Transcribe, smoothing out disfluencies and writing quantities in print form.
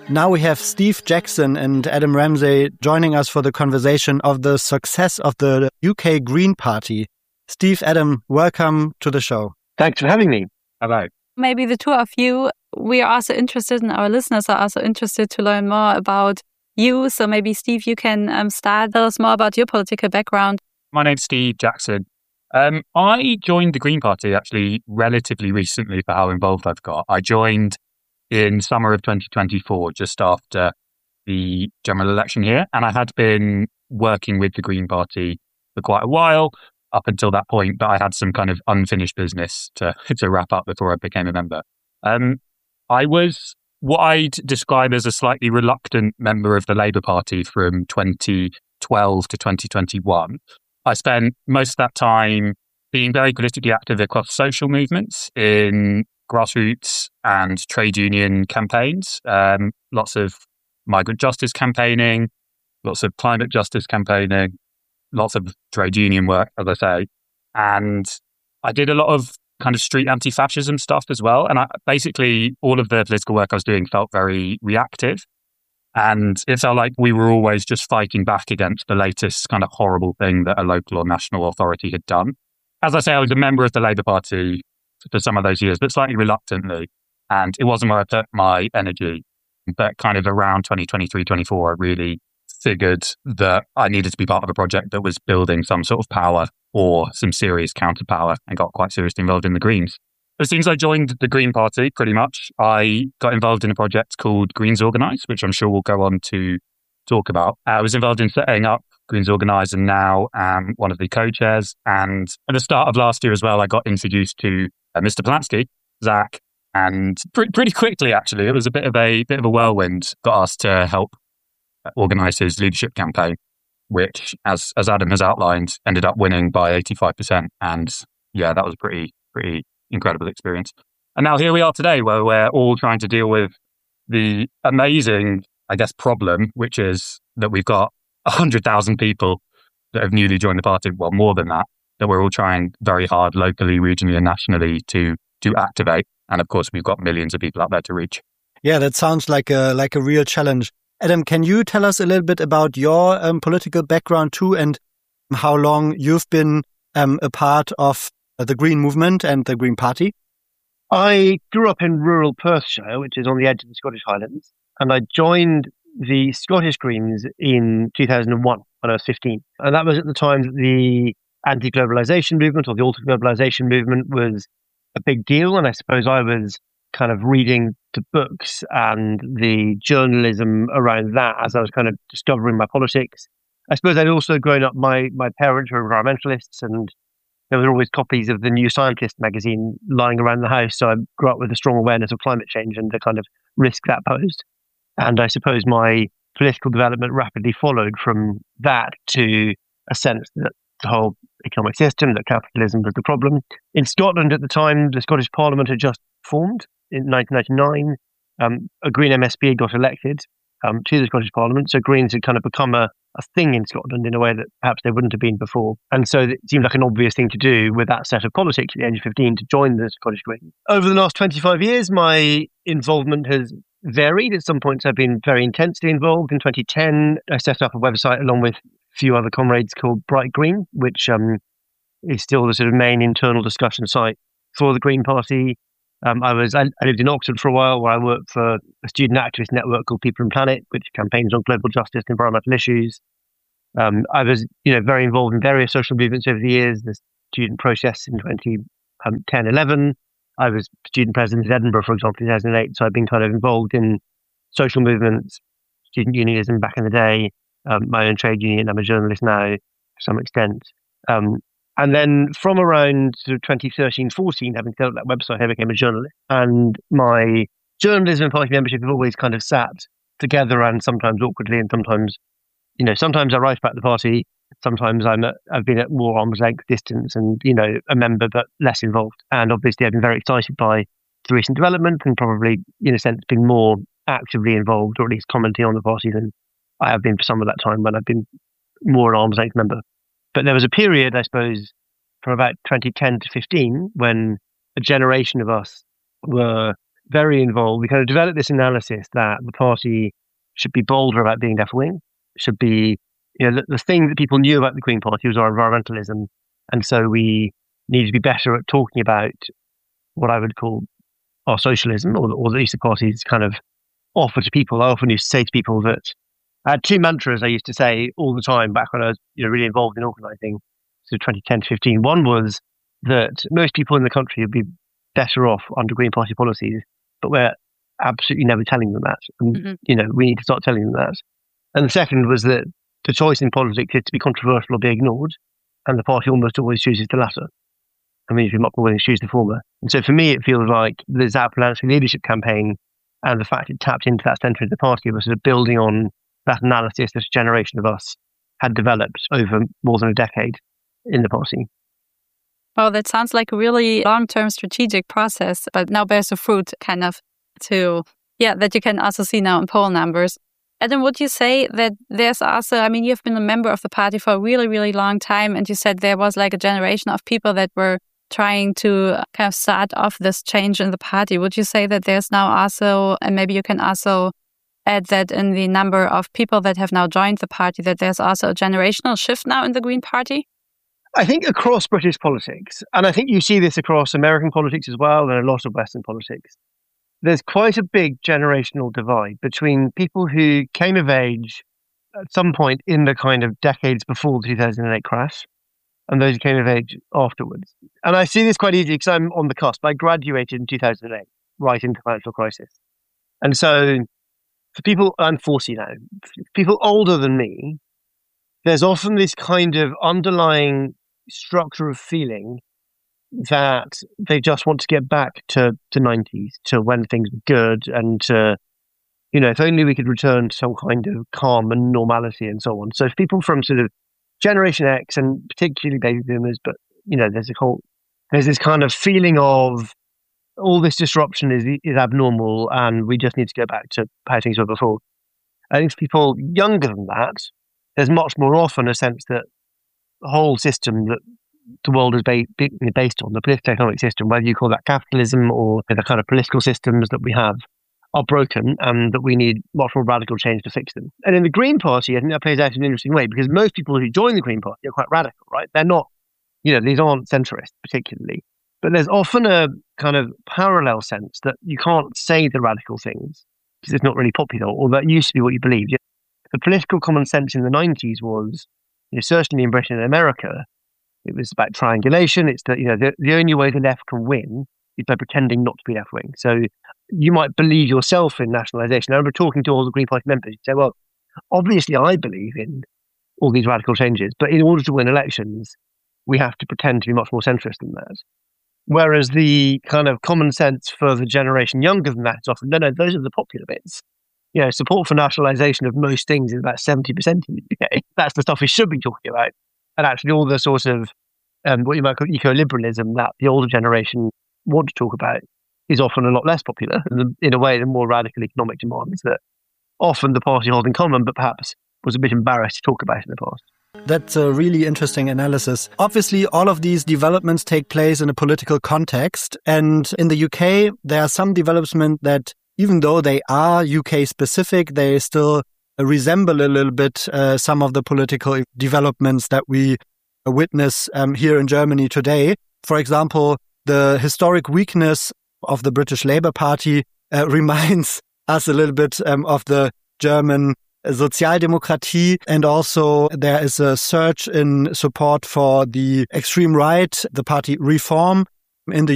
Now we have Steve Jackson and Adam Ramsay joining us for the conversation of the success of the UK Green Party. Steve, Adam, welcome to the show. Thanks for having me. Hello. Maybe the two of you, we are also interested and our listeners are also interested to learn more about you. So maybe Steve, you can start. Tell us more about your political background. My name's Steve Jackson. I joined the Green Party actually relatively recently for how involved I've got. I joined in summer of 2024, just after the general election here. And I had been working with the Green Party for quite a while up until that point, but I had some kind of unfinished business to wrap up before I became a member. I was what I'd describe as a slightly reluctant member of the Labour Party from 2012 to 2021. I spent most of that time being very politically active across social movements in grassroots and trade union campaigns, lots of migrant justice campaigning, lots of climate justice campaigning, lots of trade union work, as I say. And I did a lot of kind of street anti-fascism stuff as well. And basically all of the political work I was doing felt very reactive. And it felt like we were always just fighting back against the latest kind of horrible thing that a local or national authority had done. As I say, I was a member of the Labour Party for some of those years, but slightly reluctantly. And it wasn't where I put my energy. But kind of around 2023, 24, I really figured that I needed to be part of a project that was building some sort of power or some serious counterpower, and got quite seriously involved in the Greens. As soon as I joined the Green Party, pretty much, I got involved in a project called Greens Organise, which I'm sure we'll go on to talk about. I was involved in setting up Greens Organise, and now am one of the co-chairs. And at the start of last year as well, I got introduced to Mr. Polanski, Zach, and pretty quickly, actually, it was a bit of a whirlwind. Got asked to help organise his leadership campaign, which, as Adam has outlined, ended up winning by 85%. And yeah, that was a pretty incredible experience. And now here we are today, where we're all trying to deal with the amazing, I guess, problem, which is that we've got 100,000 people that have newly joined the party, well, more than that we're all trying very hard locally, regionally and nationally to activate. And of course, we've got millions of people out there to reach. Yeah, that sounds like a real challenge. Adam, can you tell us a little bit about your political background too, and how long you've been a part of the Green movement and the Green Party? I grew up in rural Perthshire, which is on the edge of the Scottish Highlands, and I joined the Scottish Greens in 2001 when I was 15. And that was at the time that the anti-globalisation movement, or the alter-globalisation movement, was a big deal. And I suppose I was kind of reading the books and the journalism around that as I was kind of discovering my politics. I suppose I'd also grown up, my parents were environmentalists, and there were always copies of the New Scientist magazine lying around the house. So I grew up with a strong awareness of climate change and the kind of risk that posed. And I suppose my political development rapidly followed from that to a sense that the whole economic system, that capitalism was the problem. In Scotland at the time, the Scottish Parliament had just formed in 1999. A Green MSP got elected to the Scottish Parliament. So Greens had kind of become a thing in Scotland in a way that perhaps they wouldn't have been before. And so it seemed like an obvious thing to do with that set of politics at the age of 15 to join the Scottish Greens. Over the last 25 years, my involvement has varied. At some points, I've been very intensely involved. In 2010, I set up a website along with a few other comrades called Bright Green, which is still the sort of main internal discussion site for the Green Party. I lived in Oxford for a while, where I worked for a student activist network called People and Planet, which campaigns on global justice and environmental issues. I was, very involved in various social movements over the years. The student protests in 2010-11. I was student president in Edinburgh, for example, in 2008. So I've been kind of involved in social movements, student unionism back in the day, my own trade union. I'm a journalist now to some extent. And then from around sort of 2013-14, having set up that website, I became a journalist. And my journalism and party membership have always kind of sat together, and sometimes awkwardly, and sometimes, sometimes I write about the party. Sometimes I've been at more arm's length distance and, a member, but less involved. And obviously I've been very excited by the recent development, and probably, in a sense, been more actively involved, or at least commenting on the party, than I have been for some of that time when I've been more an arm's length member. But there was a period, I suppose, from about 2010 to 15, when a generation of us were very involved. We kind of developed this analysis that the party should be bolder about being left-wing, should be, the thing that people knew about the Green Party was our environmentalism. And so we need to be better at talking about what I would call our socialism, or at least the party's kind of offer to people. I often used to say to people that I had two mantras I used to say all the time back when I was really involved in organising, so 2010 to 15. One was that most people in the country would be better off under Green Party policies, but we're absolutely never telling them that. And, we need to start telling them that. And the second was that the choice in politics is to be controversial or be ignored, and the party almost always chooses the latter. I mean, if you're not willing to choose the former. And so for me, it feels like the Zapp Planetary Leadership Campaign and the fact it tapped into that centre of the party was sort of building on that analysis that a generation of us had developed over more than a decade in the party. Well, that sounds like a really long-term strategic process, but now bears the fruit kind of that you can also see now in poll numbers. Adam, would you say that there's also, you've been a member of the party for a really, really long time, and you said there was like a generation of people that were trying to kind of start off this change in the party. Would you say that there's now also, and maybe you can also add that in the number of people that have now joined the party, that there's also a generational shift now in the Green Party? I think across British politics, and I think you see this across American politics as well, and a lot of Western politics, there's quite a big generational divide between people who came of age at some point in the kind of decades before the 2008 crash and those who came of age afterwards. And I see this quite easily because I'm on the cusp. I graduated in 2008, right into the financial crisis. And so for people, I'm 40 now, people older than me, there's often this kind of underlying structure of feeling that they just want to get back to 90s, to when things were good, and to, if only we could return to some kind of calm and normality and so on. So if people from sort of Generation X, and particularly baby boomers, but, there's this kind of feeling of all this disruption is abnormal and we just need to go back to how things were before. I think for people younger than that, there's much more often a sense that the whole system that the world is based on, the political economic system, whether you call that capitalism or the kind of political systems that we have, are broken and that we need much more radical change to fix them. And in the Green Party, I think that plays out in an interesting way because most people who join the Green Party are quite radical, right? They're not, these aren't centrists particularly, but there's often a kind of parallel sense that you can't say the radical things because it's not really popular, or that used to be what you believed. The political common sense in the 90s was, certainly in Britain and America, it was about triangulation. It's that, the only way the left can win is by pretending not to be left-wing. So you might believe yourself in nationalisation. I remember talking to all the Green Party members. You'd say, well, obviously I believe in all these radical changes, but in order to win elections, we have to pretend to be much more centrist than that. Whereas the kind of common sense for the generation younger than that is often, no, those are the popular bits. Support for nationalisation of most things is about 70% in the UK. That's the stuff we should be talking about. And actually all the sort of what you might call eco-liberalism that the older generation want to talk about is often a lot less popular. And in a way, the more radical economic demands that often the party holds in common, but perhaps was a bit embarrassed to talk about in the past. That's a really interesting analysis. Obviously, all of these developments take place in a political context. And in the UK, there are some developments that, even though they are UK specific, they still resemble a little bit some of the political developments that we witness here in Germany today. For example, the historic weakness of the British Labour Party reminds us a little bit of the German Sozialdemokratie, and also there is a surge in support for the extreme right, the party Reform in the